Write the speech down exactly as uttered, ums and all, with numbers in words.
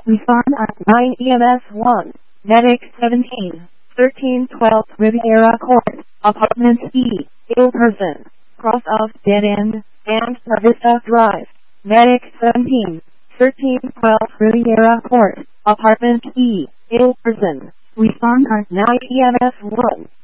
Respond at nine E M S one, Medic seventeen, thirteen twelve Riviera Court, Apartment E, ill person, cross of Dead End, and La Vista Drive. Medic seventeen, thirteen twelve Riviera Court, Apartment E, ill person. Respond at nine E M S one.